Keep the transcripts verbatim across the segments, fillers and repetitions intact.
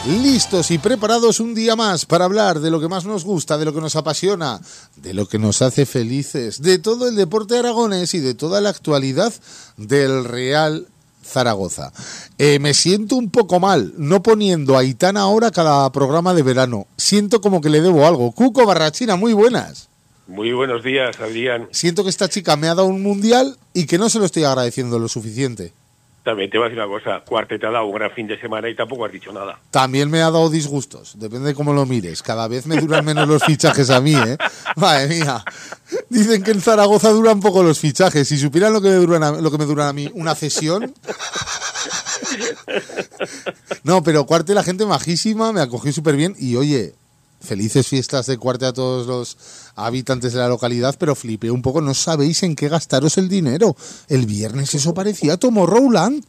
Listos y preparados un día más para hablar de lo que más nos gusta, de lo que nos apasiona, de lo que nos hace felices, de todo el deporte aragonés y de toda la actualidad del Real Zaragoza. Eh, me siento un poco mal no poniendo a Aitana ahora cada programa de verano. Siento como que le debo algo. Cuco Barrachina, muy buenas. Muy buenos días, Adrián. Siento que esta chica me ha dado un mundial y que no se lo estoy agradeciendo lo suficiente. También te voy a decir una cosa, Cuarte te ha dado un gran fin de semana y tampoco has dicho nada. También me ha dado disgustos, depende de cómo lo mires. Cada vez me duran menos los fichajes a mí, ¿eh? Madre mía. Dicen que en Zaragoza duran poco los fichajes. Si supieran lo que me duran a, lo que me duran a mí, una cesión. No, pero Cuarte, la gente majísima, me acogió súper bien. Y oye, felices fiestas de Cuarte a todos los habitantes de la localidad, pero flipé un poco, no sabéis en qué gastaros el dinero. El viernes eso parecía Tomorrowland.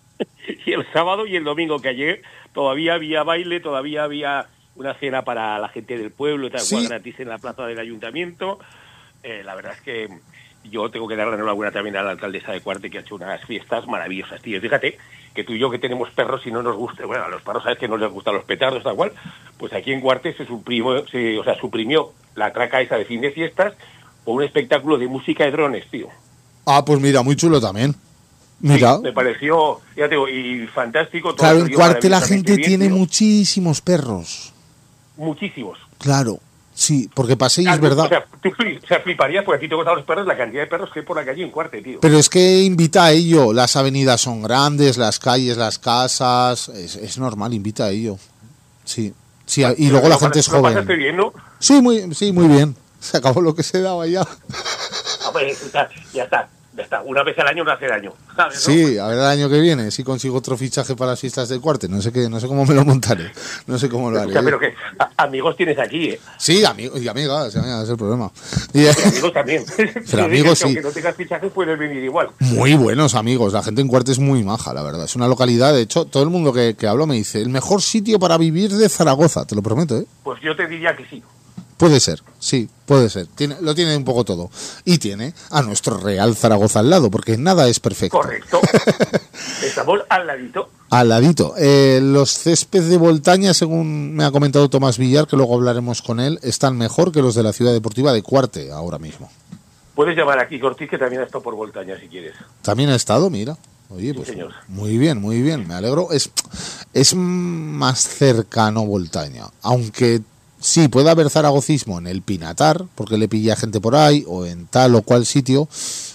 Y el sábado y el domingo, que ayer todavía había baile, todavía había una cena para la gente del pueblo, tal cual, sí, gratis en la plaza del ayuntamiento. Eh, la verdad es que yo tengo que darle enhorabuena también a la alcaldesa de Cuarte, que ha hecho unas fiestas maravillosas, tío. Fíjate que tú y yo, que tenemos perros, y no nos gusta, bueno, a los perros sabes que no les gustan los petardos, tal cual, pues aquí en Cuarte se suprimió, se, o sea, suprimió la traca esa de fin de fiestas por un espectáculo de música de drones, tío. Ah, pues mira, muy chulo también. Mira. Sí, me pareció, ya te digo, y fantástico. Todo. Claro, en Cuarte la gente bien, tiene tío. muchísimos perros. Muchísimos. Claro. Sí, porque paséis, claro, ¿verdad? O sea, tú o sea, fliparías porque aquí te gustan los perros, la cantidad de perros que hay por la calle en Cuarte, tío. Pero es que invita a ello. Las avenidas son grandes, las calles, las casas. Es, es normal, invita a ello. Sí. Sí, y pero luego la gente es joven. ¿Lo pasaste bien, no? Sí, muy, sí, muy bien. Se acabó lo que se daba ya. Hombre, ya está. Ya está, una vez al año no hace daño, ¿sabes? Sí, ¿no? A ver el año que viene si consigo otro fichaje para las fiestas del Cuarte, no sé qué, no sé cómo me lo montaré, no sé cómo lo haré. O sea, pero que a, amigos tienes aquí, ¿eh? Sí, amigos y amigas, ese es el problema. Y, y amigos también. Pero amigos sí. Aunque no tengas fichajes puedes venir igual. Muy buenos amigos, la gente en Cuarte es muy maja, la verdad. Es una localidad, de hecho, todo el mundo que, que hablo me dice, el mejor sitio para vivir de Zaragoza, te lo prometo, ¿eh? Pues yo te diría que sí. Puede ser, sí, puede ser. Tiene, lo tiene un poco todo. Y tiene a nuestro Real Zaragoza al lado, porque nada es perfecto. Correcto. Estamos al ladito. Al ladito. Eh, los césped de Voltaña, según me ha comentado Tomás Villar, que luego hablaremos con él, están mejor que los de la Ciudad Deportiva de Cuarte ahora mismo. Puedes llamar aquí Cortiz, que también ha estado por Voltaña, si quieres. También ha estado, mira. Oye, pues sí, señor. Muy bien, muy bien, me alegro. Es, es más cercano Voltaña, aunque... Sí, puede haber zaragocismo en el Pinatar, porque le pilla gente por ahí, o en tal o cual sitio,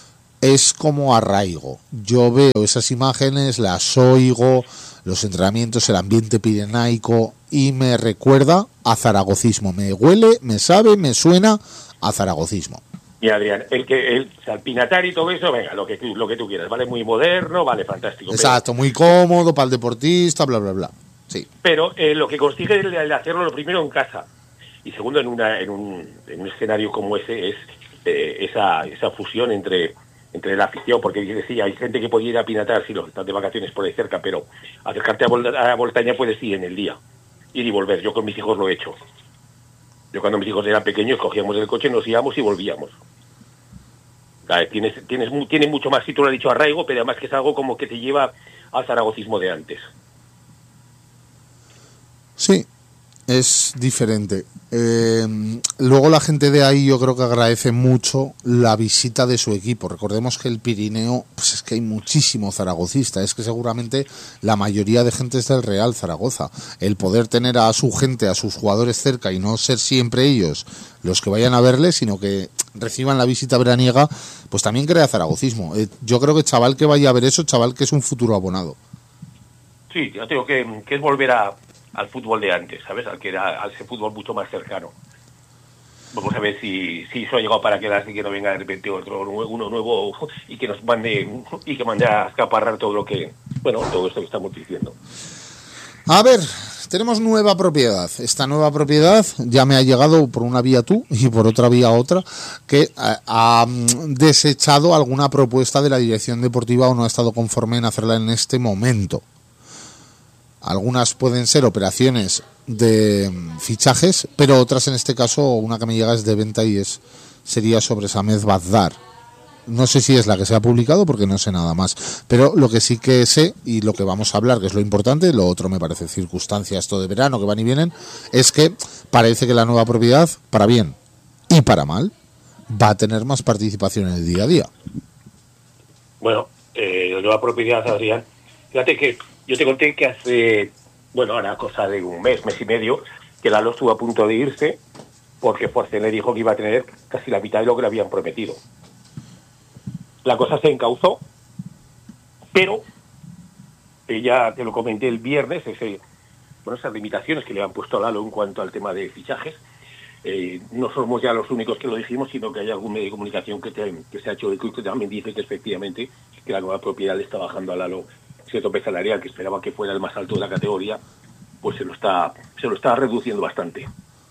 es como arraigo. Yo veo esas imágenes, las oigo, los entrenamientos, el ambiente pirenaico, y me recuerda a zaragocismo. Me huele, me sabe, me suena a zaragocismo. Y Adrián, el que el, o sea, el Pinatar y todo eso, venga, lo que, lo que tú quieras, vale, muy moderno, vale, fantástico. Exacto, pero... muy cómodo para el deportista, bla, bla, bla. Sí. Pero eh, lo que consigue el, el hacerlo lo primero en casa y segundo en una en un, en un escenario como ese es eh, esa esa fusión entre entre la afición, porque decía, hay gente que podía ir a Pinatar si los están de vacaciones por ahí cerca, pero acercarte a, Vol- a Voltaña puedes ir en el día, ir y volver. Yo con mis hijos lo he hecho. Yo cuando mis hijos eran pequeños cogíamos el coche, nos íbamos y volvíamos. ¿Sabes? Tienes tienes tiene mucho más, si tú lo has dicho, arraigo, pero además que es algo como que te lleva al zaragocismo de antes. Sí, es diferente. Eh, luego la gente de ahí yo creo que agradece mucho la visita de su equipo. Recordemos que el Pirineo, pues es que hay muchísimo zaragocista, es que seguramente la mayoría de gente es del Real Zaragoza. El poder tener a su gente, a sus jugadores cerca y no ser siempre ellos los que vayan a verles, sino que reciban la visita veraniega, pues también crea zaragocismo. Eh, yo creo que chaval que vaya a ver eso, chaval que es un futuro abonado. Sí, yo tengo que, que es volver a al fútbol de antes, ¿sabes? Al que era, a ese fútbol mucho más cercano. Vamos a ver si, si eso ha llegado para quedarse y que no venga de repente otro uno nuevo y que nos mande y que mande a escaparrar todo lo que, bueno, todo esto que estamos diciendo. A ver, tenemos nueva propiedad. Esta nueva propiedad ya me ha llegado por una vía tú y por otra vía otra, que ha, ha desechado alguna propuesta de la dirección deportiva o no ha estado conforme en hacerla en este momento. Algunas pueden ser operaciones de fichajes, pero otras, en este caso, una que me llega es de venta y es sería sobre Samed Bazdar. No sé si es la que se ha publicado porque no sé nada más. Pero lo que sí que sé, y lo que vamos a hablar, que es lo importante, lo otro me parece circunstancias todo de verano que van y vienen, es que parece que la nueva propiedad, para bien y para mal, va a tener más participación en el día a día. Bueno, eh, la nueva propiedad, Adrián, fíjate que yo te conté que hace, bueno, ahora cosa de un mes, mes y medio, que Lalo estuvo a punto de irse porque Forcén le dijo que iba a tener casi la mitad de lo que le habían prometido. La cosa se encauzó, pero ella, te lo comenté el viernes, ese, bueno, esas limitaciones que le han puesto a Lalo en cuanto al tema de fichajes, eh, no somos ya los únicos que lo dijimos, sino que hay algún medio de comunicación que, te, que se ha hecho eco y que también dice que efectivamente que la nueva propiedad le está bajando a Lalo ese tope salarial que esperaba que fuera el más alto de la categoría, pues se lo está, se lo está reduciendo bastante.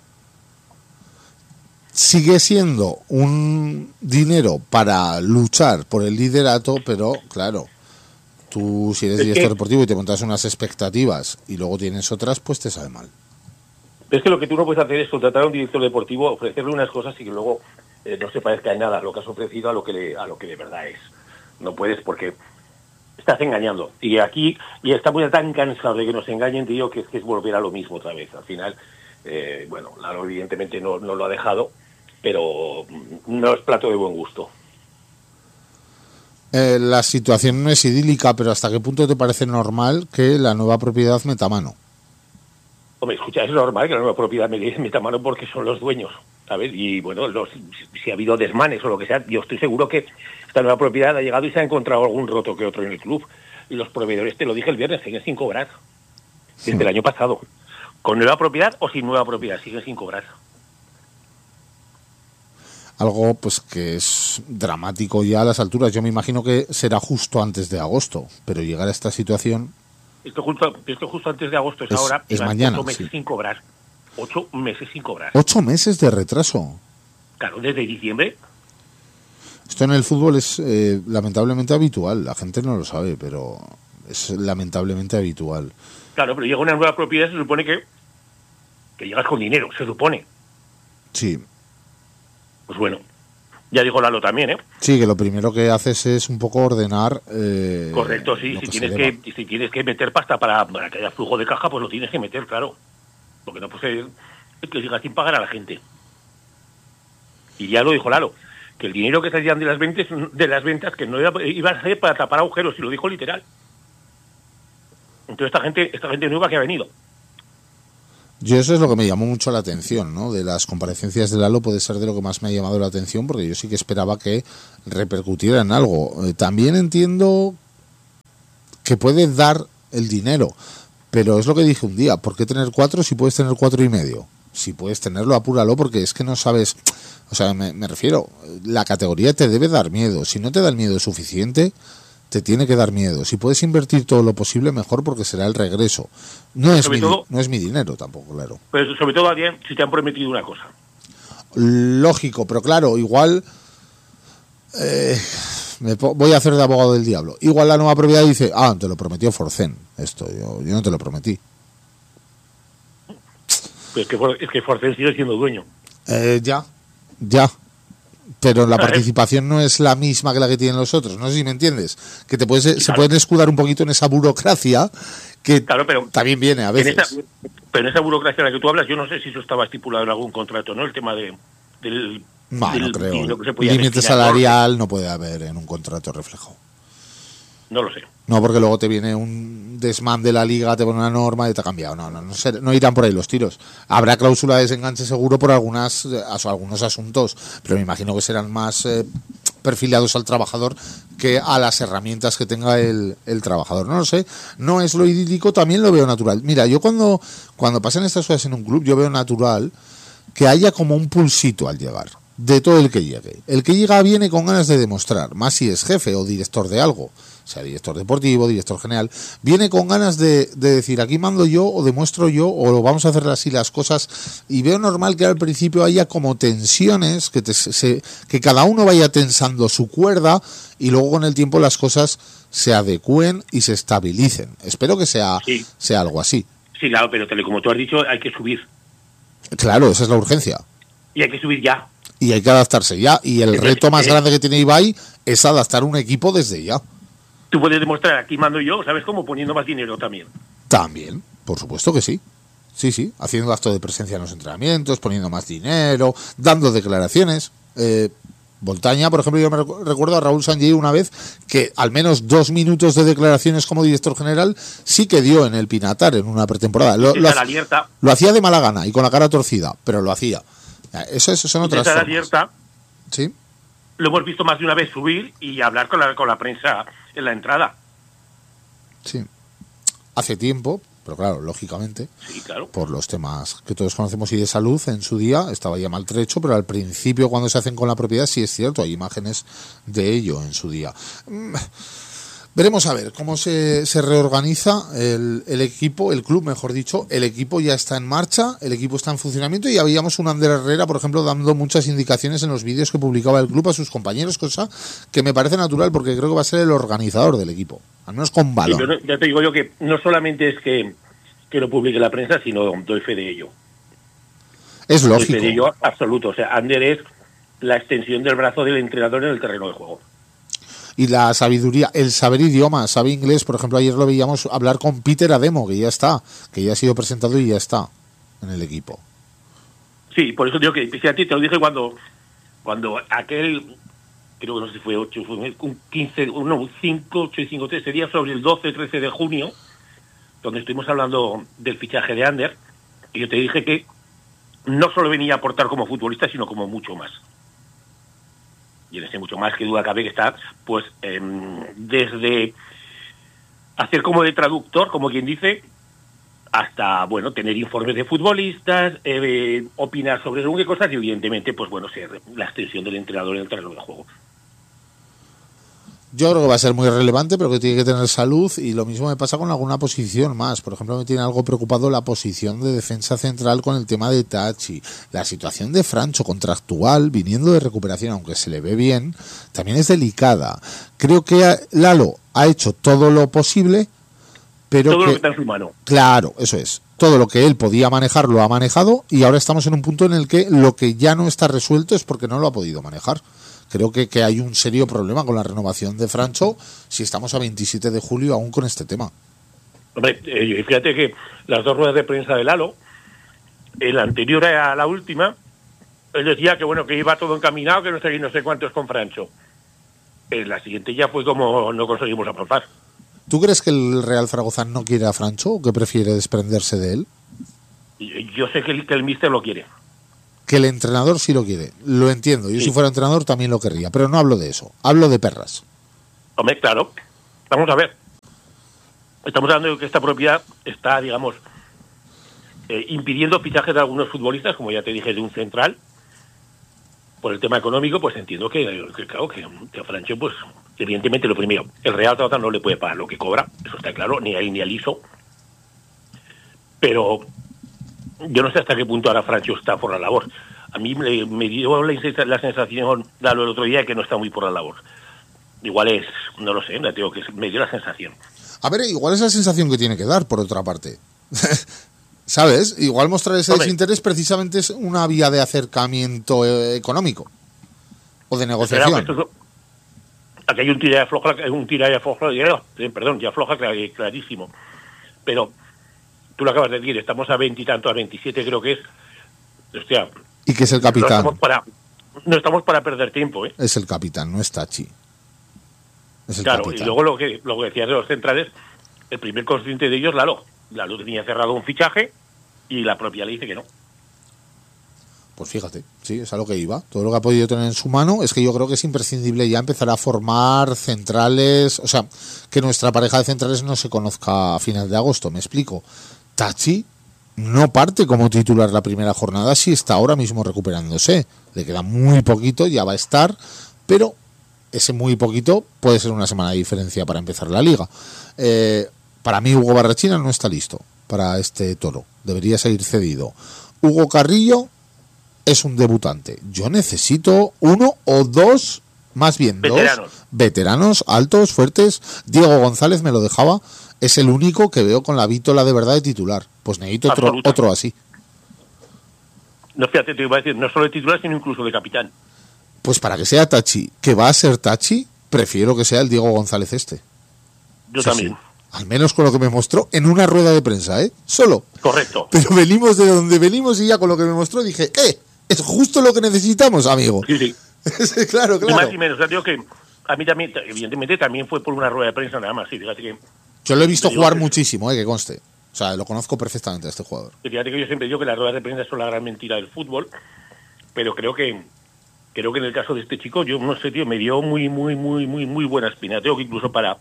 Sigue siendo un dinero para luchar por el liderato, pero claro, tú si eres es director que, deportivo y te montas unas expectativas y luego tienes otras, pues te sabe mal. Es que lo que tú no puedes hacer es contratar a un director deportivo, ofrecerle unas cosas y que luego eh, no se parezca en nada lo que has ofrecido a lo que le, a lo que de verdad es. No puedes porque estás engañando. Y aquí, y estamos ya tan cansados de que nos engañen, tío, que es que es volver a lo mismo otra vez. Al final, eh, bueno, Lalo evidentemente no, no lo ha dejado, pero no es plato de buen gusto. Eh, la situación no es idílica, pero ¿hasta qué punto te parece normal que la nueva propiedad meta mano? Hombre, escucha, es normal que la nueva propiedad me meta mano porque son los dueños, ¿sabes? Y bueno, los, si ha habido desmanes o lo que sea, yo estoy seguro que esta nueva propiedad ha llegado y se ha encontrado algún roto que otro en el club. Y los proveedores, te lo dije el viernes, siguen sin cobrar. Desde el año pasado. Con nueva propiedad o sin nueva propiedad, siguen sin cobrar. Algo pues que es dramático ya a las alturas. Yo me imagino que será justo antes de agosto, pero llegar a esta situación... Esto justo, esto justo antes de agosto es, es ahora. Es mañana, ocho meses sí. sin cobrar. Ocho meses sin cobrar. Ocho meses de retraso. Claro, desde diciembre. Esto en el fútbol es eh, lamentablemente habitual. La gente no lo sabe, pero es lamentablemente habitual. Claro, pero llega una nueva propiedad, se supone que, que llegas con dinero, se supone. Sí. Pues bueno, ya dijo Lalo también, ¿eh? Sí, que lo primero que haces es un poco ordenar... Eh, Correcto, sí, si tienes, que, si tienes que meter pasta para, para que haya flujo de caja, pues lo tienes que meter, claro. Lo que no puede es que sigas sin pagar a la gente. Y ya lo dijo Lalo, que el dinero que salían de las ventas, de las ventas que no iba, iba a ser para tapar agujeros, y lo dijo literal. Entonces esta gente, esta gente nueva que ha venido. Yo eso es lo que me llamó mucho la atención, ¿no? De las comparecencias de Lalo puede ser de lo que más me ha llamado la atención, porque yo sí que esperaba que repercutiera en algo. Eh, también entiendo que puede dar el dinero, pero es lo que dije un día, ¿por qué tener cuatro si puedes tener cuatro y medio? Si puedes tenerlo, apúralo, porque es que no sabes... O sea, me, me refiero, la categoría te debe dar miedo. Si no te da el miedo suficiente... te tiene que dar miedo. Si puedes invertir todo lo posible, mejor, porque será el regreso. No es, mi, todo, no es mi dinero tampoco, claro. Pero sobre todo, Adrián, si te han prometido una cosa. Lógico, pero claro, igual... Eh, me voy a hacer de abogado del diablo. Igual la nueva propiedad dice, ah, te lo prometió Forcén. Esto, yo, yo no te lo prometí. Pues que, es que Forcén sigue siendo dueño. Eh, ya, ya. Pero la participación no es la misma que la que tienen los otros. No sé si me entiendes. Que te puedes, claro. Se pueden escudar un poquito en esa burocracia que claro, pero también viene a veces. En esa, pero en esa burocracia de la que tú hablas, yo no sé si eso estaba estipulado en algún contrato, ¿no? El tema de, del... No, del, no creo. Límite salarial no puede haber en un contrato reflejado. No lo sé. No, porque luego te viene un desmán de la liga, te pone una norma y te ha cambiado. No, no, no, ser, no irán por ahí los tiros. Habrá cláusula de desenganche seguro por algunas, algunos asuntos, pero me imagino que serán más eh, perfilados al trabajador que a las herramientas que tenga el, el trabajador. No lo sé, no es lo idílico, también lo veo natural. Mira, yo cuando, cuando pasan estas cosas en un club, yo veo natural que haya como un pulsito al llegar, de todo el que llegue. El que llega viene con ganas de demostrar, más si es jefe o director de algo, sea director deportivo, director general, viene con ganas de, de decir, aquí mando yo, o demuestro yo, o vamos a hacer así las cosas, y veo normal que al principio haya como tensiones, que, te, se, que cada uno vaya tensando su cuerda, y luego con el tiempo las cosas se adecúen y se estabilicen. Espero que sea, sí. sea algo así. Sí, claro, pero como tú has dicho, hay que subir. Claro, esa es la urgencia. Y hay que subir ya. Y hay que adaptarse ya. Y el Entonces, reto más eh, grande que tiene Ibai es adaptar un equipo desde ya. Tú puedes demostrar, aquí mando yo, ¿sabes cómo? Poniendo más dinero también. También, por supuesto que sí. Sí, sí, haciendo acto de presencia en los entrenamientos, poniendo más dinero, dando declaraciones. Eh, Voltaña, por ejemplo, yo me recu- recuerdo a Raúl Sanjay una vez que al menos dos minutos de declaraciones como director general sí que dio en el Pinatar en una pretemporada. Lo, lo, César ha- Alierta, lo hacía de mala gana y con la cara torcida, pero lo hacía. Eso, eso son otras César formas. Alierta, Sí. lo hemos visto más de una vez subir y hablar con la, con la prensa en la entrada. Sí. Hace tiempo, pero claro, lógicamente, Sí, claro. por los temas que todos conocemos y de salud, en su día estaba ya maltrecho, pero al principio cuando se hacen con la propiedad sí es cierto, hay imágenes de ello en su día. Mm, Veremos a ver cómo se, se reorganiza el, el equipo, el club, mejor dicho. El equipo ya está en marcha, el equipo está en funcionamiento y habíamos un Ander Herrera, por ejemplo, dando muchas indicaciones en los vídeos que publicaba el club a sus compañeros, cosa que me parece natural porque creo que va a ser el organizador del equipo, al menos con Sí, balón. pero ya te digo yo que no solamente es que, que lo publique la prensa, sino doy fe de ello. Es Doy lógico. fe de ello absoluto. O sea, Ander es la extensión del brazo del entrenador en el terreno de juego. Y la sabiduría, el saber idiomas, sabe inglés. Por ejemplo, ayer lo veíamos hablar con Peter Ademo, que ya está, que ya ha sido presentado y ya está en el equipo. Sí, por eso digo que, fíjate, te lo dije cuando, cuando aquel, creo que no sé si fue ocho, fue un quince, no, cinco, ocho y cinco, trece días sobre el doce, trece de junio, donde estuvimos hablando del fichaje de Ander, y yo te dije que no solo venía a aportar como futbolista, sino como mucho más. Y en ese mucho más, que duda cabe que está, pues, eh, desde hacer como de traductor, como quien dice, hasta, bueno, tener informes de futbolistas, eh, opinar sobre según qué cosas y, evidentemente, pues, bueno, ser la extensión del entrenador en el terreno de juego. Yo creo que va a ser muy relevante, pero que tiene que tener salud. Y lo mismo me pasa con alguna posición más. Por ejemplo, me tiene algo preocupado la posición de defensa central con el tema de Tachi. La situación de Francho contractual, viniendo de recuperación, aunque se le ve bien, también es delicada. Creo que Lalo ha hecho todo lo posible, pero Todo que, lo que está en su mano. Claro, eso es. Todo lo que él podía manejar lo ha manejado y ahora estamos en un punto en el que lo que ya no está resuelto es porque no lo ha podido manejar. Creo que, que hay un serio problema con la renovación de Francho si estamos a veintisiete de julio aún con este tema. Hombre, eh, fíjate que las dos ruedas de prensa de Lalo, el anterior a la última, él decía que bueno, que iba todo encaminado, que no sé, no sé cuántos con Francho. En la siguiente ya fue como no conseguimos avanzar. ¿Tú crees que el Real Zaragoza no quiere a Francho o que prefiere desprenderse de él? Yo sé que el, que el míster lo quiere. Que el entrenador sí lo quiere, lo entiendo. Yo Sí. si fuera entrenador también lo querría, pero no hablo de eso, hablo de perras. Hombre, claro. Vamos a ver. Estamos hablando de que esta propiedad está, digamos, eh, impidiendo fichajes de algunos futbolistas, como ya te dije, de un central. Por el tema económico, pues entiendo que, que claro, que, que a Francho, pues, evidentemente lo primero, el Real Zaragoza no le puede pagar lo que cobra, eso está claro, ni a él ni al I S O. Pero yo no sé hasta qué punto ahora Francho está por la labor. A mí me, me dio la, la sensación, dalo el otro día, que no está muy por la labor. Igual es, no lo sé, me, tengo que, me dio la sensación. A ver, igual es la sensación que tiene que dar, por otra parte. ¿Sabes? Igual mostrar ese Hombre. desinterés precisamente es una vía de acercamiento eh, económico o de negociación. Claro, esto es- aquí hay un tira de afloja, un tira de afloja, eh, perdón, ya afloja clar- clarísimo. Pero tú lo acabas de decir, estamos a veintitantos, a veintisiete creo que es. Hostia, Y que es el no capitán. estamos para, no estamos para perder tiempo, ¿eh? Es el capitán, no es Tachi. Es el Claro, capitán. y luego lo que, lo que decías de los centrales, el primer consciente de ellos, Lalo. Lalo tenía cerrado un fichaje y la propia le dice que no. Pues fíjate, sí, es a lo que iba. Todo lo que ha podido tener en su mano es que yo creo que es imprescindible ya empezar a formar centrales. O sea, que nuestra pareja de centrales no se conozca a final de agosto. Me explico. Tachi no parte como titular la primera jornada si está ahora mismo recuperándose. Le queda muy poquito, ya va a estar, pero ese muy poquito puede ser una semana de diferencia para empezar la liga. Eh, para mí Hugo Barrachina no está listo para este Toro. Debería seguir cedido. Hugo Carrillo es un debutante. Yo necesito uno o dos, más bien Veteranos. dos, veteranos, altos, fuertes. Diego González me lo dejaba. Es el único que veo con la vítola de verdad de titular. Pues necesito otro, Absoluta. otro así. No, fíjate, te iba a decir, no solo de titular, sino incluso de capitán. Pues para que sea Tachi, que va a ser Tachi, prefiero que sea el Diego González este. Yo Sí, también. sí. Al menos con lo que me mostró en una rueda de prensa, ¿eh? Solo. Correcto. Pero venimos de donde venimos y ya con lo que me mostró dije, ¡eh! Es justo lo que necesitamos, amigo. Sí, sí. Claro, claro. Y más y menos, o sea, digo que a mí también, evidentemente, también fue por una rueda de prensa nada más, sí, fíjate que... Yo lo he visto Te digo jugar que- muchísimo, eh, que conste. O sea, lo conozco perfectamente a este jugador. Fíjate que yo siempre digo que las ruedas de prensa son la gran mentira del fútbol, pero creo que creo que en el caso de este chico, yo no sé, tío, me dio muy, muy, muy, muy, muy buena espina. Tengo que incluso para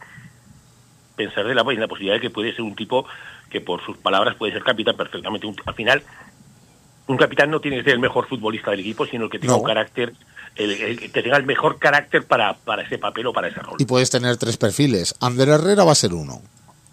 pensar de la, en la posibilidad de que puede ser un tipo que por sus palabras puede ser capitán perfectamente. Un- al final, un capitán no tiene que ser el mejor futbolista del equipo, sino el que tenga No. un carácter, el, el que tenga el mejor carácter para, para ese papel o para ese rol. Y puedes tener tres perfiles. Ander Herrera va a ser uno.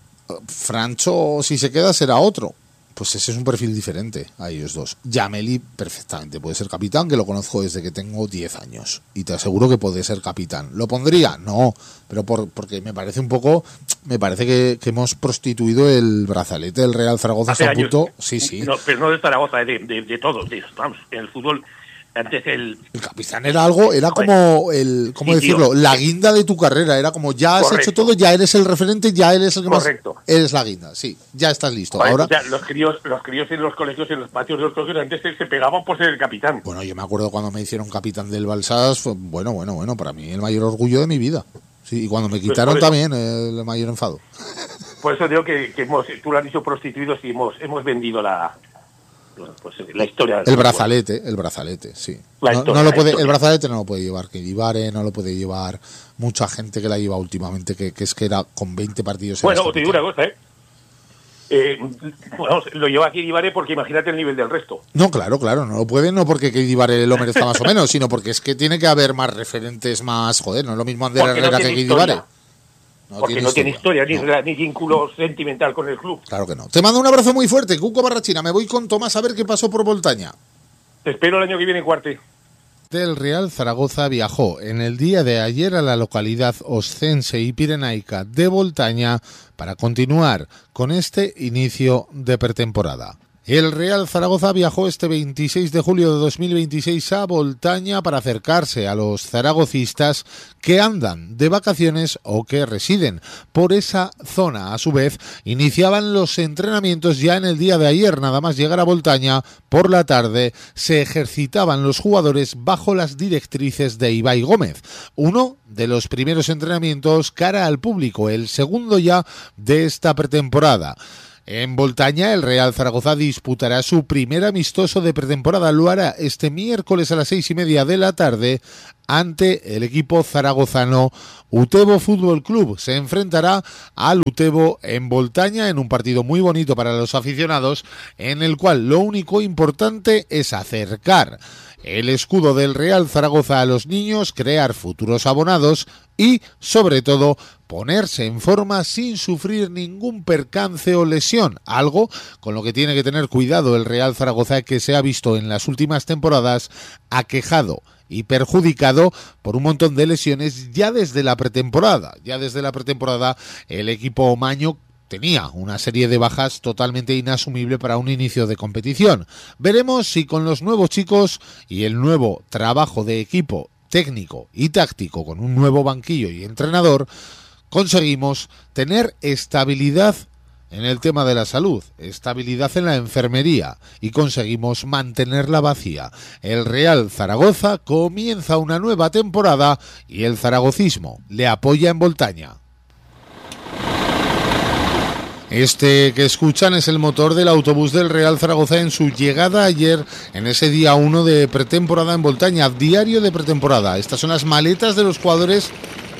Francho, si se queda, será otro. Pues ese es un perfil diferente a ellos dos. Yameli perfectamente puede ser capitán, que lo conozco desde que tengo diez años. Y te aseguro que puede ser capitán. ¿Lo pondría? No, pero por, porque me parece un poco... Me parece que, que hemos prostituido el brazalete del Real Zaragoza Hace hasta un años, punto... Sí, sí. No, pero no de Zaragoza, de, de, de todos. De, vamos, en el fútbol, antes el... El capitán era algo, era como el, ¿cómo Sí, decirlo? tío. La guinda de tu carrera, era como ya has Correcto. hecho todo, ya eres el referente, ya eres el que Correcto. más eres la guinda, sí, ya estás listo. Joder, Ahora, o sea, los críos, los críos en los colegios, en los patios de los colegios, antes se, se pegaban por ser el capitán. bueno, yo me acuerdo cuando me hicieron capitán del Balsas, fue bueno, bueno, bueno, para mí el mayor orgullo de mi vida. Sí, y cuando me quitaron por eso. también el mayor enfado. Por eso digo que, que hemos, tú lo has dicho, prostituidos, y hemos, hemos vendido la, bueno, pues, la historia. del El fútbol. brazalete, el brazalete, sí. La No, historia, no lo la puede, historia. el brazalete no lo puede llevar Kedivare, no lo puede llevar mucha gente que la lleva últimamente, que, que es que era con veinte partidos. Bueno, eras te digo una capitán. cosa, ¿eh? Eh, bueno, lo lleva aquí Ibarre porque imagínate el nivel del resto. No, claro, claro, no lo puede, no porque Kedivare lo merezca más o menos, sino porque es que tiene que haber más referentes, más, joder, no es lo mismo Ander Porque no Herrera tiene que historia. Kedivare. No porque no tiene historia, ni, No, rela- ni vínculo sentimental con el club. claro que no. Te mando un abrazo muy fuerte, Cuco Barrachina. Me voy con Tomás a ver qué pasó por Voltaña. Te espero el año que viene en Cuarte. Del Real Zaragoza viajó en el día de ayer a la localidad oscense y pirenaica de Voltaña para continuar con este inicio de pretemporada. El Real Zaragoza viajó este veintiséis de julio de dos mil veintiséis a Voltaña para acercarse a los zaragocistas que andan de vacaciones o que residen por esa zona. A su vez, iniciaban los entrenamientos ya en el día de ayer. Nada más llegar a Voltaña, por la tarde se ejercitaban los jugadores bajo las directrices de Ibai Gómez. Uno de los primeros entrenamientos cara al público, el segundo ya de esta pretemporada. En Voltaña, el Real Zaragoza disputará su primer amistoso de pretemporada. Lo hará este miércoles a las seis y media de la tarde ante el equipo zaragozano Utebo Fútbol Club. Se enfrentará al Utebo en Voltaña en un partido muy bonito para los aficionados, en el cual lo único importante es acercar el escudo del Real Zaragoza a los niños, crear futuros abonados y, sobre todo, ponerse en forma sin sufrir ningún percance o lesión, algo con lo que tiene que tener cuidado el Real Zaragoza, que se ha visto en las últimas temporadas aquejado y perjudicado por un montón de lesiones ya desde la pretemporada. Ya desde la pretemporada el equipo omaño tenía una serie de bajas totalmente inasumible para un inicio de competición. Veremos si con los nuevos chicos y el nuevo trabajo de equipo técnico y táctico, con un nuevo banquillo y entrenador, conseguimos tener estabilidad en el tema de la salud, estabilidad en la enfermería, y conseguimos mantenerla vacía. El Real Zaragoza comienza una nueva temporada y el zaragocismo le apoya en Voltaña. Este que escuchan es el motor del autobús del Real Zaragoza en su llegada ayer, en ese día uno de pretemporada en Voltaña, diario de pretemporada. Estas son las maletas de los jugadores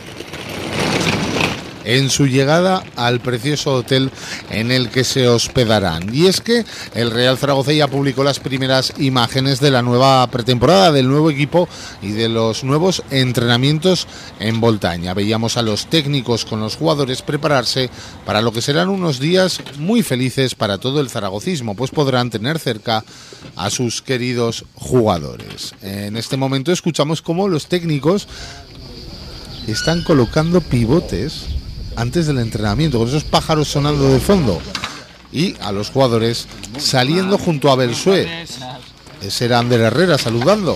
en su llegada al precioso hotel en el que se hospedarán. Y es que el Real Zaragoza ya publicó las primeras imágenes de la nueva pretemporada, del nuevo equipo y de los nuevos entrenamientos en Voltaña. Veíamos a los técnicos con los jugadores prepararse para lo que serán unos días muy felices para todo el zaragocismo, pues podrán tener cerca a sus queridos jugadores. En este momento escuchamos cómo los técnicos están colocando pivotes antes del entrenamiento, con esos pájaros sonando de fondo, y a los jugadores saliendo junto a Belsué. Ese era Ander Herrera saludando.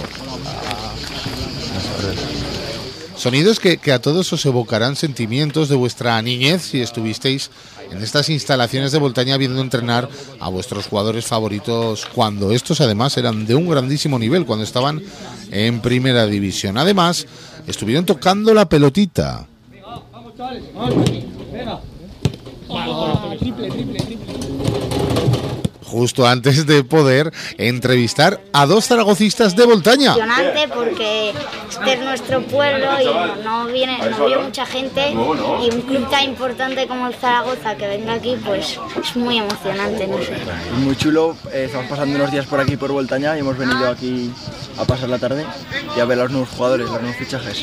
Sonidos que, que a todos os evocarán sentimientos de vuestra niñez si estuvisteis en estas instalaciones de Voltaña viendo entrenar a vuestros jugadores favoritos cuando estos además eran de un grandísimo nivel, cuando estaban en primera división. Además, estuvieron tocando la pelotita. Vamos, chavales, vamos, venga. Oh, triple, triple, triple. Justo antes de poder entrevistar a dos zaragocistas de Voltaña. Emocionante porque este es nuestro pueblo y no, no viene, no viene mucha gente y un club tan importante como el Zaragoza que venga aquí, pues es muy emocionante, no sé. Muy chulo, eh, estamos pasando unos días por aquí por Voltaña y hemos venido aquí a pasar la tarde y a ver a los nuevos jugadores, los nuevos fichajes.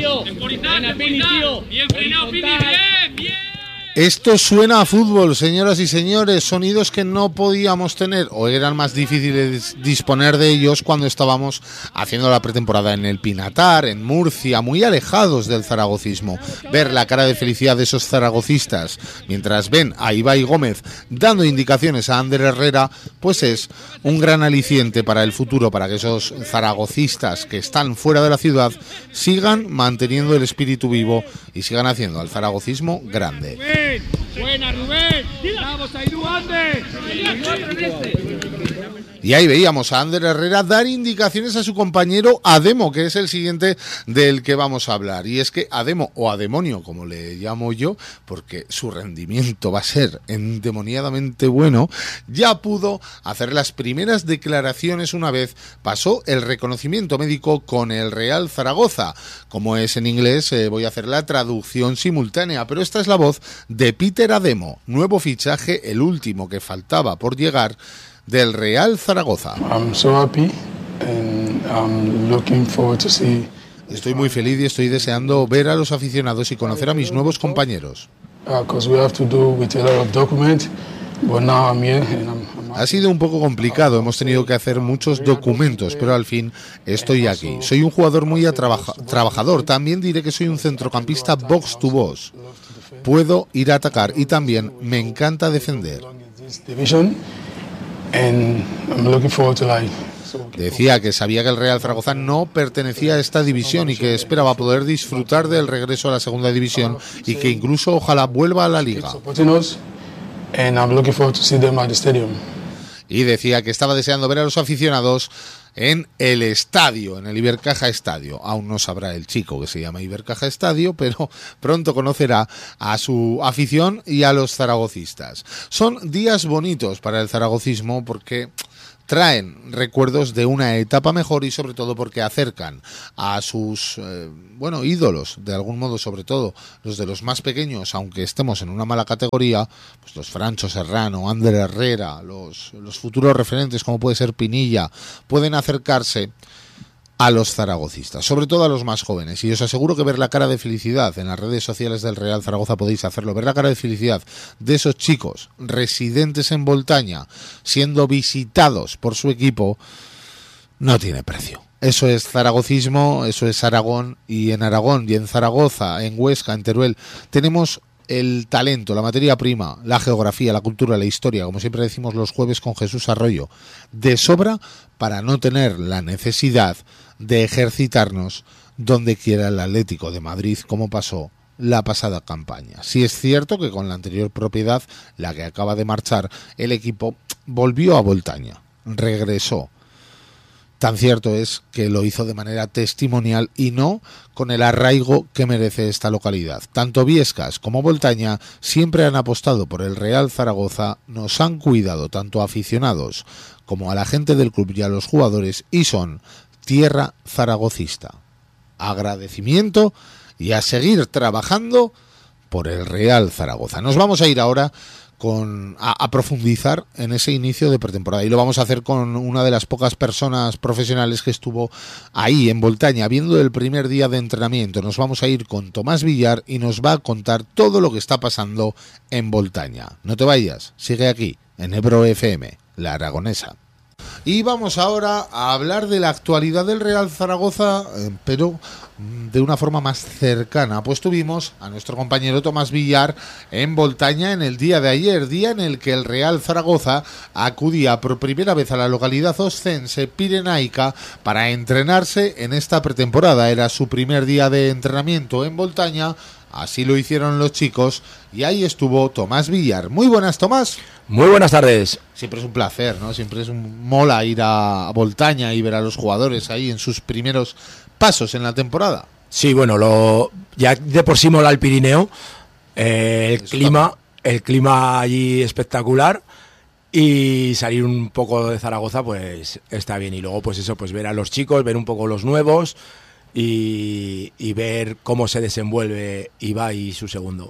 Esto suena a fútbol, señoras y señores, sonidos que no podíamos tener o eran más difíciles disponer de ellos cuando estábamos haciendo la pretemporada en el Pinatar, en Murcia, muy alejados del zaragocismo. Ver la cara de felicidad de esos zaragocistas mientras ven a Ibai Gómez dando indicaciones a Ander Herrera, pues es un gran aliciente para el futuro, para que esos zaragocistas que están fuera de la ciudad sigan manteniendo el espíritu vivo y sigan haciendo al zaragocismo grande. Buena, Rubén. Vamos a ir, Ander. Y ahí veíamos a Ander Herrera dar indicaciones a su compañero Ademo, que es el siguiente del que vamos a hablar. Y es que Ademo, o Ademonio, como le llamo yo, porque su rendimiento va a ser endemoniadamente bueno, ya pudo hacer las primeras declaraciones una vez pasó el reconocimiento médico con el Real Zaragoza. Como es en inglés, eh, voy a hacer la traducción simultánea, pero esta es la voz de Peter Ademo, nuevo fichaje, el último que faltaba por llegar, del Real Zaragoza. I'm so happy and I'm looking forward to see. Estoy muy feliz y estoy deseando ver a los aficionados y conocer a mis nuevos compañeros. Because uh, we have to do with a lot of documents, but now I'm here and I'm, I'm Ha sido un poco complicado, hemos tenido que hacer muchos documentos, pero al fin estoy aquí. Soy un jugador muy trabaja, trabajador, también diré que soy un centrocampista box to box. Puedo ir a atacar y también me encanta defender. Decía que sabía que el Real Zaragoza no pertenecía a esta división y que esperaba poder disfrutar del regreso a la segunda división y que incluso ojalá vuelva a la liga. Y decía que estaba deseando ver a los aficionados en el estadio, en el Ibercaja Estadio. Aún no sabrá el chico que se llama Ibercaja Estadio, pero pronto conocerá a su afición y a los zaragocistas. Son días bonitos para el zaragocismo porque traen recuerdos de una etapa mejor y sobre todo porque acercan a sus eh, bueno ídolos, de algún modo, sobre todo los de los más pequeños, aunque estemos en una mala categoría, pues los Francho Serrano, Ander Herrera, los, los futuros referentes como puede ser Pinilla, pueden acercarse a los zaragocistas, sobre todo a los más jóvenes, y os aseguro que ver la cara de felicidad en las redes sociales del Real Zaragoza podéis hacerlo, ver la cara de felicidad de esos chicos residentes en Voltaña siendo visitados por su equipo no tiene precio. Eso es zaragocismo, eso es Aragón, y en Aragón y en Zaragoza, en Huesca, en Teruel tenemos el talento, la materia prima, la geografía, la cultura, la historia, como siempre decimos los jueves con Jesús Arroyo, de sobra para no tener la necesidad de ejercitarnos donde quiera el Atlético de Madrid, como pasó la pasada campaña. Sí es cierto que con la anterior propiedad, la que acaba de marchar, el equipo volvió a Voltaña, regresó. Tan cierto es que lo hizo de manera testimonial y no con el arraigo que merece esta localidad. Tanto Viescas como Voltaña siempre han apostado por el Real Zaragoza, nos han cuidado tanto a aficionados como a la gente del club y a los jugadores y son tierra zaragocista. Agradecimiento y a seguir trabajando por el Real Zaragoza. Nos vamos a ir ahora Con, a, a profundizar en ese inicio de pretemporada y lo vamos a hacer con una de las pocas personas profesionales que estuvo ahí en Voltaña viendo el primer día de entrenamiento. Nos vamos a ir con Tomás Villar y nos va a contar todo lo que está pasando en Voltaña. No te vayas, sigue aquí en Ebro F M, la aragonesa. Y vamos ahora a hablar de la actualidad del Real Zaragoza, eh, pero de una forma más cercana. Pues tuvimos a nuestro compañero Tomás Villar en Voltaña en el día de ayer, día en el que el Real Zaragoza acudía por primera vez a la localidad oscense pirenaica para entrenarse en esta pretemporada. Era su primer día de entrenamiento en Voltaña, así lo hicieron los chicos, y ahí estuvo Tomás Villar. Muy buenas, Tomás. Muy buenas tardes. Siempre es un placer, ¿no? Siempre es un mola ir a Voltaña y ver a los jugadores ahí en sus primeros pasos en la temporada. Sí, bueno, lo ya de por sí mola el Pirineo, eh, el Eso clima, también. el clima allí espectacular, y salir un poco de Zaragoza pues está bien, y luego pues eso, pues ver a los chicos, ver un poco los nuevos y, y ver cómo se desenvuelve Ibai y su segundo.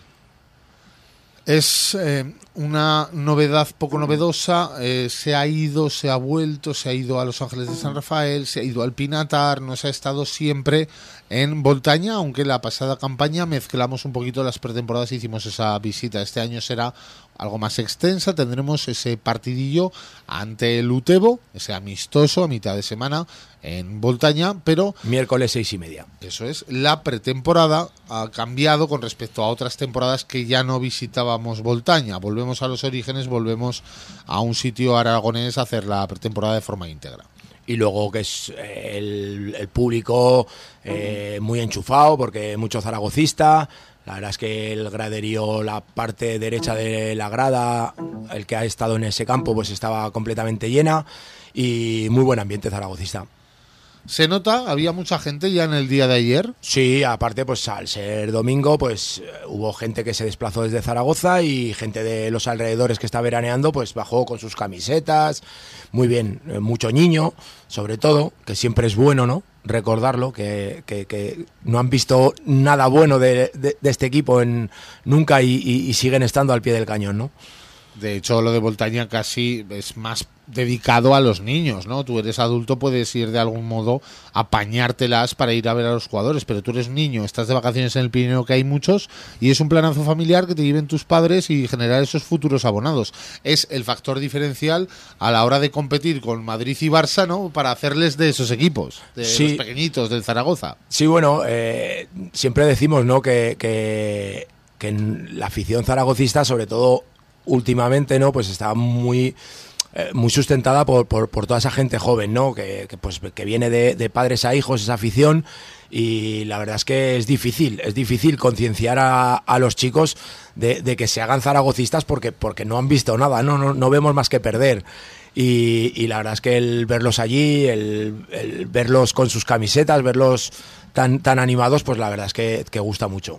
Es eh, una novedad poco novedosa, eh, se ha ido, se ha vuelto, se ha ido a Los Ángeles de San Rafael, se ha ido al Pinatar, no se ha estado siempre en Voltaña, aunque la pasada campaña mezclamos un poquito las pretemporadas y hicimos esa visita. Este año será algo más extensa, tendremos ese partidillo ante el Utebo, ese amistoso a mitad de semana en Voltaña, pero Miércoles seis y media. eso es, la pretemporada ha cambiado con respecto a otras temporadas que ya no visitábamos Voltaña. Volvemos a los orígenes, volvemos a un sitio aragonés a hacer la pretemporada de forma íntegra. Y luego que es eh, el, el público eh, muy enchufado, porque mucho zaragocista. La verdad es que el graderío, la parte derecha de la grada, el que ha estado en ese campo, pues estaba completamente llena, y muy buen ambiente zaragocista. ¿Se nota? ¿Había mucha gente ya en el día de ayer? Sí, aparte, pues al ser domingo, pues eh, hubo gente que se desplazó desde Zaragoza, y gente de los alrededores que está veraneando, pues bajó con sus camisetas. Muy bien, eh, mucho niño, sobre todo, que siempre es bueno, ¿no? Recordarlo, que, que, que no han visto nada bueno de, de, de este equipo en nunca, y, y, y siguen estando al pie del cañón, ¿no? De hecho, lo de Voltaña casi es más dedicado a los niños, ¿no? Tú eres adulto, puedes ir de algún modo a apañártelas para ir a ver a los jugadores, pero tú eres niño, estás de vacaciones en el Pirineo, que hay muchos, y es un planazo familiar que te lleven tus padres y generar esos futuros abonados. Es el factor diferencial a la hora de competir con Madrid y Barça, ¿no? Para hacerles de esos equipos, de Sí. los pequeñitos del Zaragoza. Sí, bueno, eh, siempre decimos, ¿no?, que, que, que en la afición zaragocista, sobre todo últimamente, ¿no?, pues está muy eh, muy sustentada por, por, por toda esa gente joven, ¿no?, que, que pues que viene de, de padres a hijos, esa afición, y la verdad es que es difícil, es difícil concienciar a, a los chicos de, de que se hagan zaragocistas, porque, porque no han visto nada, no, no, no vemos más que perder. Y, y la verdad es que el verlos allí, el, el verlos con sus camisetas, verlos tan, tan animados, pues la verdad es que, que gusta mucho.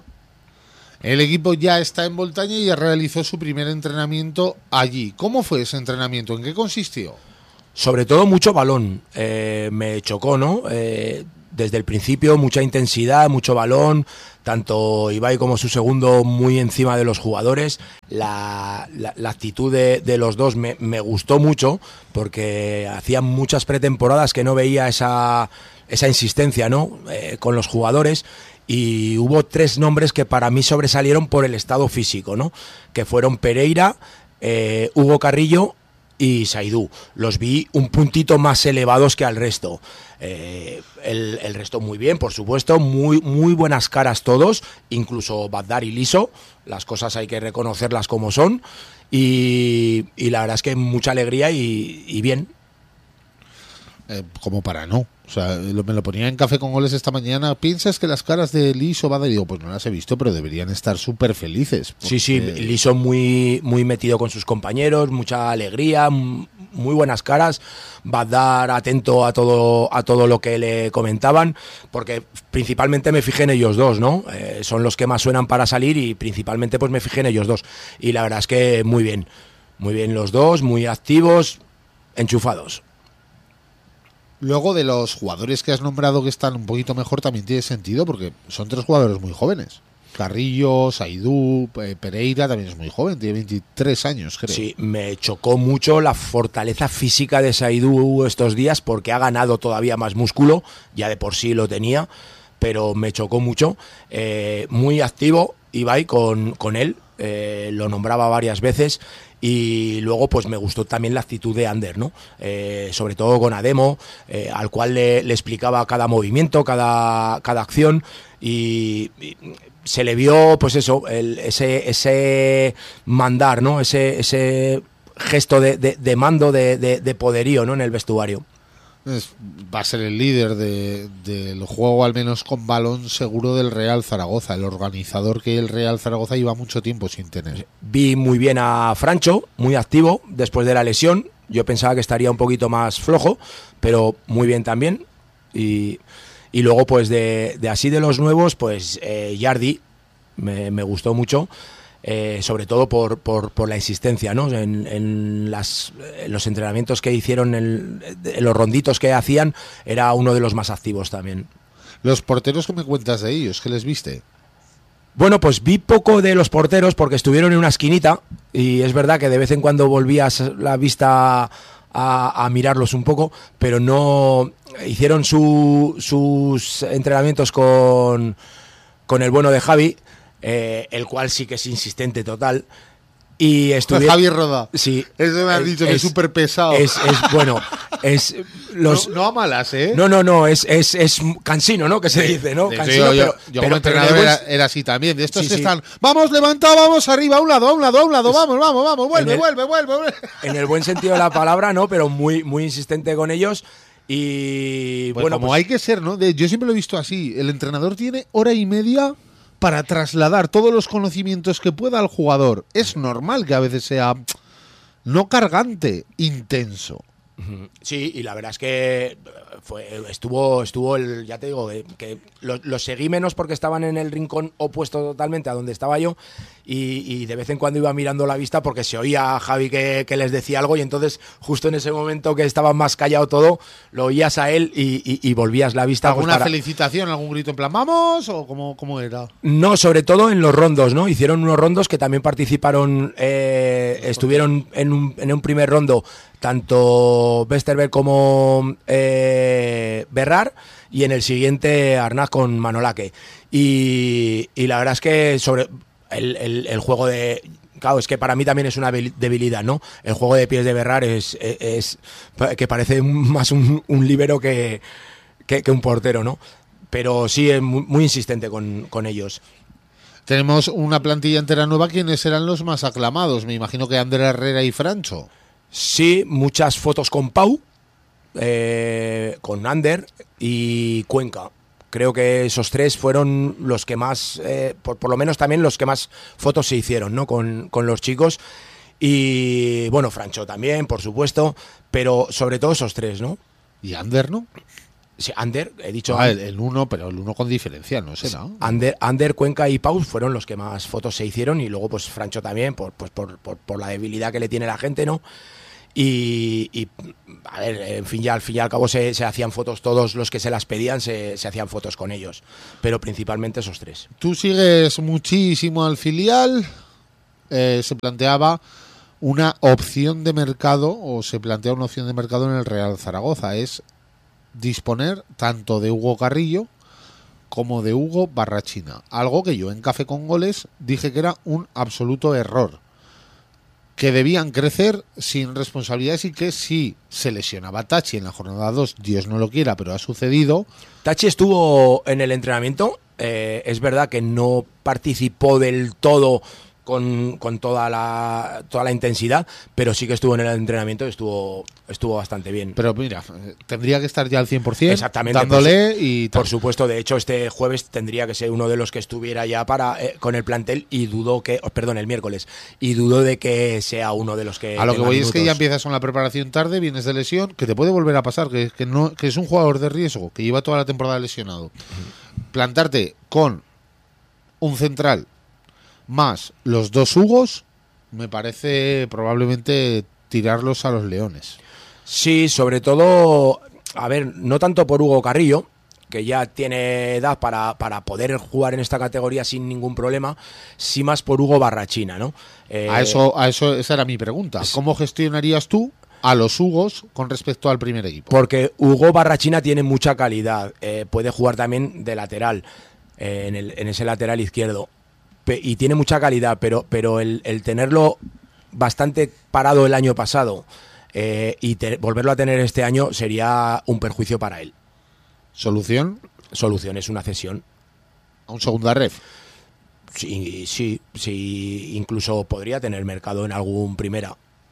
El equipo ya está en Voltaña y ya realizó su primer entrenamiento allí. ¿Cómo fue ese entrenamiento? ¿En qué consistió? Sobre todo mucho balón, eh, me chocó, ¿no? Eh, desde el principio mucha intensidad, mucho balón, tanto Ibai como su segundo muy encima de los jugadores. La, la, la actitud de, de los dos me, me gustó mucho, porque hacían muchas pretemporadas que no veía esa, esa insistencia, ¿no?, eh, con los jugadores. Y hubo tres nombres que para mí sobresalieron por el estado físico, ¿no?, que fueron Pereira, eh, Hugo Carrillo y Saidú. Los vi un puntito más elevados que al resto. Eh, el, el resto muy bien, por supuesto, muy, muy buenas caras todos, incluso Badar y Liso, las cosas hay que reconocerlas como son, y, y la verdad es que mucha alegría y, y bien. Eh, como para no. O sea, lo, me lo ponía en Café con Goles esta mañana. ¿Piensas que las caras de Liso, Badar? Y digo, pues no las he visto, pero deberían estar súper felices. Porque... Sí, sí, Liso muy, muy metido con sus compañeros, mucha alegría, muy buenas caras. Badar atento a todo, a todo lo que le comentaban, porque principalmente me fijé en ellos dos, ¿no? Eh, son los que más suenan para salir, y principalmente pues me fijé en ellos dos. Y la verdad es que muy bien, muy bien los dos, muy activos, enchufados. Luego, de los jugadores que has nombrado que están un poquito mejor, también tiene sentido, porque son tres jugadores muy jóvenes. Carrillo, Saidú, eh, Pereira también es muy joven, tiene veintitrés años, creo. Sí, me chocó mucho la fortaleza física de Saidú estos días, porque ha ganado todavía más músculo, ya de por sí lo tenía, pero me chocó mucho. Eh, muy activo Ibai con, con él, eh, lo nombraba varias veces. Y luego pues me gustó también la actitud de Ander, ¿no? Eh, sobre todo con Ademo, eh, al cual le, le explicaba cada movimiento, cada, cada acción, y, y se le vio pues eso, el, ese, ese mandar, ¿no? Ese, ese gesto de, de, de mando, de, de, de poderío, ¿no? En el vestuario. Es, va a ser el líder de, del juego, al menos con balón, seguro, del Real Zaragoza, el organizador que el Real Zaragoza lleva mucho tiempo sin tener. Vi muy bien a Francho, muy activo después de la lesión. Yo pensaba que estaría un poquito más flojo, pero muy bien también. Y, y luego pues de, de así de los nuevos, pues eh, Yardi me, me gustó mucho. Eh, sobre todo por, por, por la insistencia, ¿no? En, en, las, en los entrenamientos que hicieron, en, en los ronditos que hacían, era uno de los más activos también. ¿Los porteros qué me cuentas de ellos? ¿Qué les viste? Bueno, pues vi poco de los porteros porque estuvieron en una esquinita y es verdad que de vez en cuando volvías la vista a, a mirarlos un poco, pero no hicieron su, sus entrenamientos con, con el bueno de Javi. Eh, el cual sí que es insistente total. Y estudié... Javier Roda. Sí. Eso me has dicho, que es súper pesado. Es, es bueno. Es los... no, no a malas, ¿eh? No, no, no. Es, es, es cansino, ¿no? Que se dice, ¿no? De Cansino, yo, pero, yo pero, como entrenador pero era, era así también. De estos sí, que sí. están, vamos, levantado, vamos arriba, a un lado, a un lado, a un lado, vamos, vamos, vamos, vuelve, el, vuelve, vuelve, vuelve. En el buen sentido de la palabra, ¿no? Pero muy, muy insistente con ellos. Y pues bueno, como pues, hay que ser, ¿no? De, yo siempre lo he visto así. El entrenador tiene hora y media para trasladar todos los conocimientos que pueda al jugador. Es normal que a veces sea no cargante, intenso. Sí, y la verdad es que fue, estuvo, estuvo el, ya te digo, que, que los lo seguí menos porque estaban en el rincón opuesto totalmente a donde estaba yo y, y de vez en cuando iba mirando la vista porque se oía a Javi que, que les decía algo y entonces justo en ese momento que estaba más callado todo, lo oías a él y, y, y volvías la vista. ¿Alguna pues para... felicitación, algún grito en plan, vamos? ¿O cómo, cómo era? No, sobre todo en los rondos, ¿no? Hicieron unos rondos que también participaron, eh, estuvieron en un, en un primer rondo tanto Westerberg como eh, Berrar y en el siguiente Arnaz con Manolaque y, y la verdad es que sobre el, el, el juego de... Claro, es que para mí también es una debilidad, ¿no? El juego de pies de Berrar es, es, es que parece más un, un líbero que, que, que un portero, ¿no? Pero sí es muy, muy insistente con, con ellos. Tenemos una plantilla entera nueva. ¿Quiénes serán los más aclamados? Me imagino que Ander Herrera y Francho. Sí, muchas fotos con Pau, eh, con Ander y Cuenca. Creo que esos tres fueron los que más, eh, por, por lo menos también los que más fotos se hicieron, ¿no? Con, con los chicos. Y bueno, Francho también, por supuesto, pero sobre todo esos tres, ¿no? ¿Y Ander no? Sí, Ander, he dicho... Ah, el, el uno, pero el uno con diferencia, ¿no será? Ander, Ander, Cuenca y Pau fueron los que más fotos se hicieron y luego pues Francho también, por, pues, por, por, por la debilidad que le tiene la gente, ¿no? Y, y a ver, en fin, ya al fin y al cabo se, se hacían fotos, todos los que se las pedían se, se hacían fotos con ellos, pero principalmente esos tres. Tú sigues muchísimo al filial, eh, se planteaba una opción de mercado, o se plantea una opción de mercado en el Real Zaragoza, es disponer tanto de Hugo Carrillo como de Hugo Barrachina, algo que yo en Café con Goles dije que era un absoluto error, que debían crecer sin responsabilidades y que si se lesionaba Tachi en la jornada dos, Dios no lo quiera, pero ha sucedido. Tachi estuvo en el entrenamiento, eh, es verdad que no participó del todo con, con toda la toda la intensidad, pero sí que estuvo en el entrenamiento y estuvo, estuvo bastante bien. Pero mira, tendría que estar ya al cien por ciento, exactamente, dándole por, y tal. Por supuesto, de hecho este jueves tendría que ser uno de los que estuviera ya para eh, con el plantel y dudo que, oh, perdón, el miércoles, y dudo de que sea uno de los que... A lo que voy minutos. Es que ya empiezas con la preparación tarde, vienes de lesión, que te puede volver a pasar, que, que, no, que es un jugador de riesgo, que lleva toda la temporada lesionado. Uh-huh. Plantarte con un central más los dos Hugos, me parece probablemente tirarlos a los leones. Sí, sobre todo, a ver, no tanto por Hugo Carrillo, que ya tiene edad para, para poder jugar en esta categoría sin ningún problema, sí más por Hugo Barrachina, ¿no? Eh, a eso, a eso, esa era mi pregunta. ¿Cómo gestionarías tú a los Hugos con respecto al primer equipo? Porque Hugo Barrachina tiene mucha calidad, eh, puede jugar también de lateral, eh, en, el, en ese lateral izquierdo. pe- y tiene mucha calidad, pero, pero el, el tenerlo bastante parado el año pasado eh, y te- volverlo a tener este año sería un perjuicio para él. ¿Solución? Solución es una cesión. ¿A un segunda ref? Sí, sí, sí, incluso podría tener mercado en algún primera.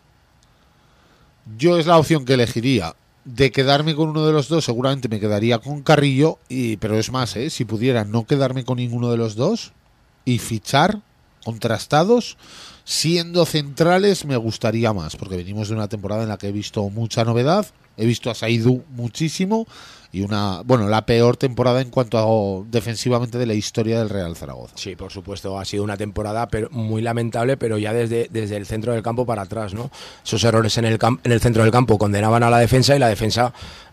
Yo es la opción que elegiría. De quedarme con uno de los dos, seguramente me quedaría con Carrillo, y, pero es más, ¿eh? Si pudiera no quedarme con ninguno de los dos y fichar contrastados, siendo centrales me gustaría más, porque venimos de una temporada en la que he visto mucha novedad, he visto a Saidú muchísimo, y una, bueno, la peor temporada en cuanto a defensivamente de la historia del Real Zaragoza. Sí, por supuesto, ha sido una temporada pero muy lamentable, pero ya desde, desde el centro del campo para atrás, ¿no? Esos errores en el, cam- en el centro del campo condenaban a la defensa, y la defensa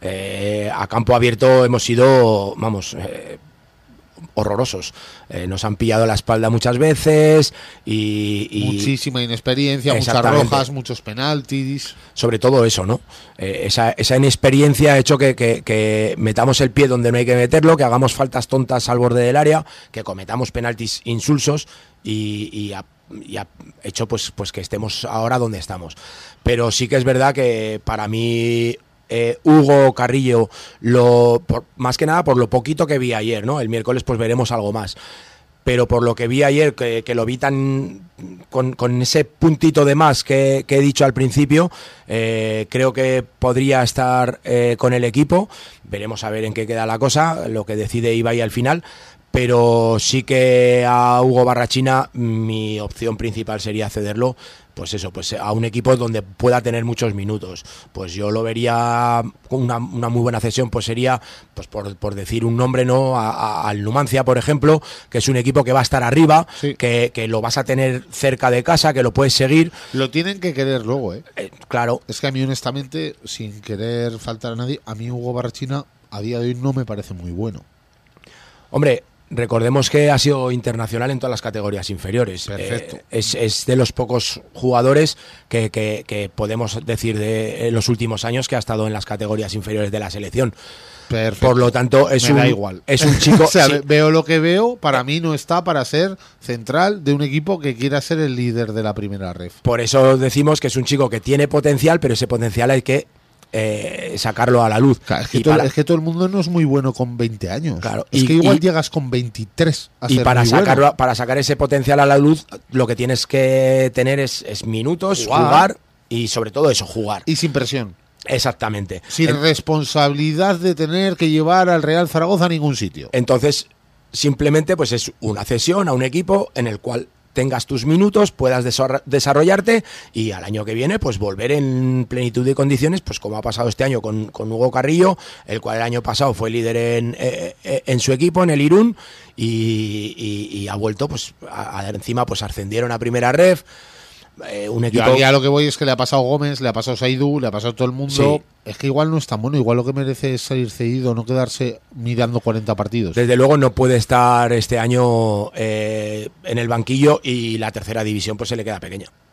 eh, a campo abierto hemos sido, vamos, eh, horrorosos. Eh, nos han pillado la espalda muchas veces y... y Muchísima inexperiencia, muchas Exactamente. rojas, muchos penaltis. sobre todo eso, ¿no? Eh, esa, esa inexperiencia ha hecho que, que, que metamos el pie donde no hay que meterlo, que hagamos faltas tontas al borde del área, que cometamos penaltis insulsos y, y ha, y ha hecho pues, pues que estemos ahora donde estamos. Pero sí que es verdad que para mí eh, Hugo Carrillo, lo, por, más que nada por lo poquito que vi ayer, ¿no? El miércoles pues veremos algo más. Pero por lo que vi ayer, que, que lo vi tan con, con ese puntito de más que, que he dicho al principio, eh, creo que podría estar eh, con el equipo. Veremos a ver en qué queda la cosa, lo que decide Ibai al final. Pero sí que a Hugo Barrachina mi opción principal sería cederlo, pues eso, pues a un equipo donde pueda tener muchos minutos. Pues yo lo vería una, una muy buena cesión, pues sería, pues por, por decir un nombre, ¿no? A, a- al Numancia, por ejemplo, que es un equipo que va a estar arriba, Sí. que, que lo vas a tener cerca de casa, que lo puedes seguir. Lo tienen que querer luego, ¿eh? Eh, claro, Es que a mí, honestamente, sin querer faltar a nadie, a mí Hugo Barrachina a día de hoy no me parece muy bueno. hombre, recordemos que ha sido internacional en todas las categorías inferiores. Perfecto. Eh, es, es de los pocos jugadores que, que- que podemos decir de en los últimos años que ha estado en las categorías inferiores de la selección. Perfecto. Por lo tanto, es Me un, da igual. es un chico... O sea, sí, ve- veo lo que veo, para mí no está para ser central de un equipo que quiera ser el líder de la primera ref. por eso decimos que es un chico que tiene potencial, pero ese potencial hay que eh, sacarlo a la luz. Claro, es, que Y todo, para- es que todo el mundo no es muy bueno con veinte años. Claro, es y- que igual y- llegas con veintitrés a y ser para muy sacarlo, bueno. para sacar ese potencial a la luz, lo que tienes que tener es, es minutos, Jugar. jugar. y sobre todo eso, jugar. Y sin presión. Exactamente. Sin En- responsabilidad de tener que llevar al Real Zaragoza a ningún sitio. Entonces, simplemente pues es una cesión a un equipo en el cual tengas tus minutos, puedas desarro- desarrollarte y al año que viene pues volver en plenitud de condiciones, pues como ha pasado este año con, con Hugo Carrillo, el cual el año pasado fue líder en, eh, eh, en su equipo, en el Irún, y, y- y ha vuelto pues a, a- encima pues ascendieron a primera ref. Eh, un Yo equipo aquí a lo que voy es que le ha pasado Gómez, le ha pasado Saidú, le ha pasado todo el mundo. Sí. Es que igual no es tan bueno, igual lo que merece es salir cedido, no quedarse mirando cuarenta partidos. desde luego no puede estar este año eh, en el banquillo y la tercera división pues se le queda pequeña.